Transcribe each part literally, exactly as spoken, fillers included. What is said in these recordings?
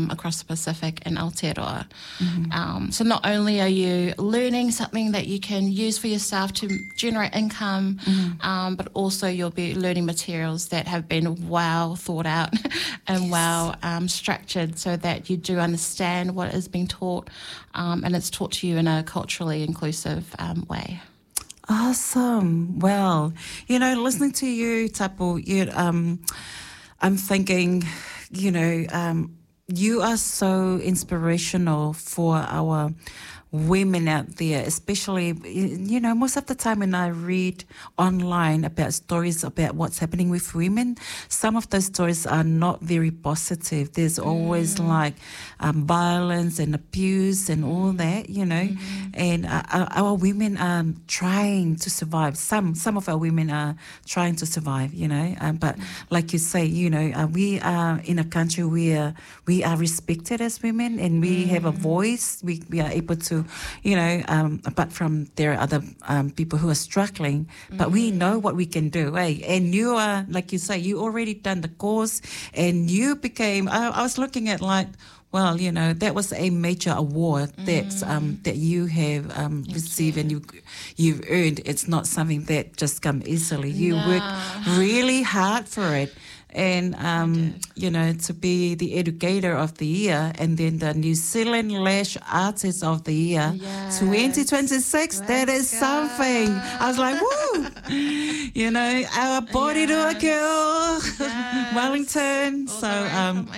um, across the Pacific in Aotearoa. Mm-hmm. Um, so not only are you learning something that you can use for yourself to generate income, mm-hmm. um, but also you'll be learning materials that have been well thought out and yes. well um, structured so that you do understand what is being taught, um, and it's taught to you in a culturally inclusive um, way. Awesome. Well, you know, listening to you, Tapu, you, um, I'm thinking, you know, um, you are so inspirational for our women out there, especially, you know, most of the time when I read online about stories about what's happening with women, some of those stories are not very positive. There's always mm. like um, violence and abuse and all that, you know, mm-hmm. and uh, our women are trying to survive. Some some of our women are trying to survive, you know, um, but mm. like you say, you know, uh, we are in a country where we are respected as women and we mm. have a voice. We, we are able to you know, um, apart from there are other um, people who are struggling, mm-hmm. but we know what we can do, eh? And you are, like you say, you already done the course and you became, I, I was looking at like, well, you know, that was a major award mm. that um, that you have um, received you. and you you've earned. It's not something that just come easily. You no. worked really hard for it. And, um, you know, to be the educator of the year and then the New Zealand Lash Artist of the Year, yes. twenty twenty-six, Let's that is go. something. I was like, woo! You know, our body yes. to a girl, yes. Wellington. All so, um,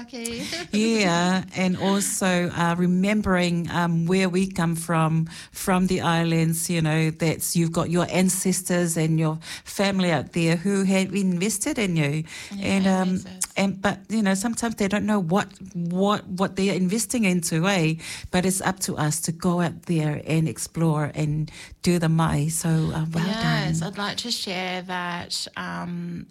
yeah, and also uh, remembering um, where we come from, from the islands, you know, that's you've got your ancestors and your family out there who have invested in you. Yeah, and um and but you know sometimes they don't know what what what they are investing into, eh? But it's up to us to go out there and explore and do the mai. So uh, well yes, done. I'd like to share that um,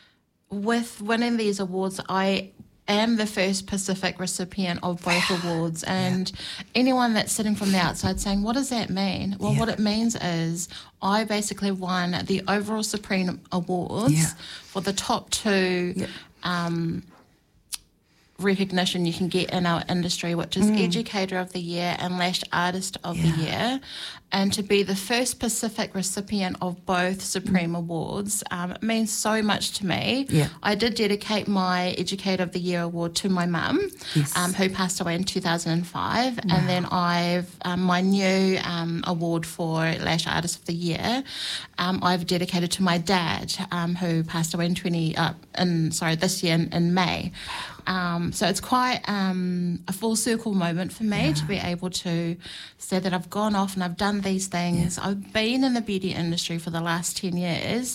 with winning these awards, I am the first Pacific recipient of both awards, and yeah. anyone that's sitting from the outside saying, what does that mean? Well, yeah. what it means is I basically won the overall Supreme Awards yeah. for the top two yeah. um, recognition you can get in our industry, which is mm. Educator of the Year and Lash Artist of yeah. the Year. And to be the first Pacific recipient of both Supreme mm. Awards um, it means so much to me. Yeah. I did dedicate my Educator of the Year award to my mum, yes. um, who passed away in two thousand five. Wow. And then I've um, my new um, award for Lash Artist of the Year, um, I've dedicated to my dad, um, who passed away in twenty uh, in sorry this year in, in May. Um, so it's quite um, a full circle moment for me yeah. to be able to say that I've gone off and I've done these things. Yeah. I've been in the beauty industry for the last ten years,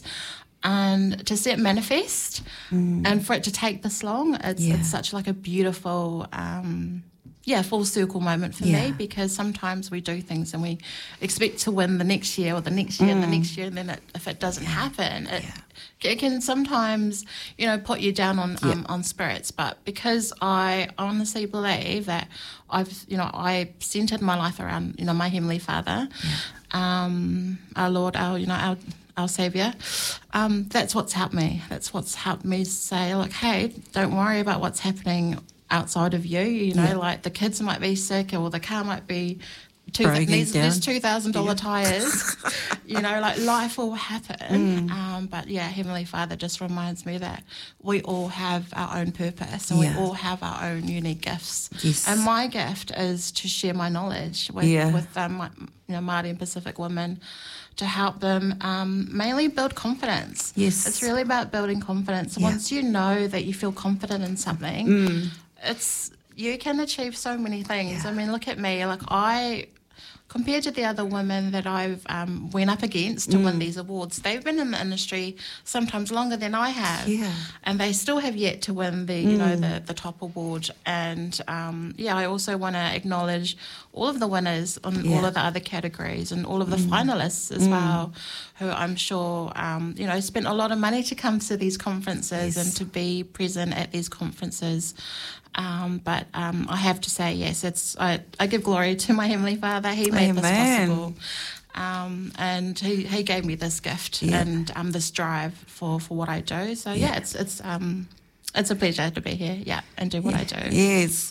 and to see it manifest mm. and for it to take this long, it's, yeah. it's such like a beautiful, um, yeah, full circle moment for yeah. me, because sometimes we do things and we expect to win the next year or the next year mm. and the next year, and then it, if it doesn't yeah. happen, it, yeah. it can sometimes, you know, put you down on yeah. um, on spirits. But because I honestly believe that I've, you know, I centered my life around, you know, my Heavenly Father, yeah. um, our Lord, our, you know, our our Saviour, um, that's what's helped me. That's what's helped me say, like, hey, don't worry about what's happening outside of you, you know, yeah. like the kids might be sick or the car might be two th- these, these two thousand dollars yeah. tyres, you know, like life will happen. Mm. Um, but yeah, Heavenly Father just reminds me that we all have our own purpose and yeah. we all have our own unique gifts. Yes. And my gift is to share my knowledge with, yeah. with um, my, you know, Māori and Pacific women, to help them um, mainly build confidence. Yes. It's really about building confidence. Yeah. Once you know that you feel confident in something, mm. it's you can achieve so many things. Yeah. I mean, look at me. Like I, compared to the other women that I've um, went up against to mm. win these awards, they've been in the industry sometimes longer than I have, yeah. and they still have yet to win the you mm. know the the top award. And um, yeah, I also want to acknowledge all of the winners on yeah. all of the other categories and all of the mm. finalists as mm. well, who I'm sure um, you know spent a lot of money to come to these conferences yes. and to be present at these conferences. Um, but um, I have to say, yes, it's I, I give glory to my Heavenly Father. He made Amen. this possible. Um, and he, he gave me this gift yeah. and um, this drive for, for what I do. So, yeah, yeah it's it's um, it's a pleasure to be here, yeah, and do what yeah. I do. Yes.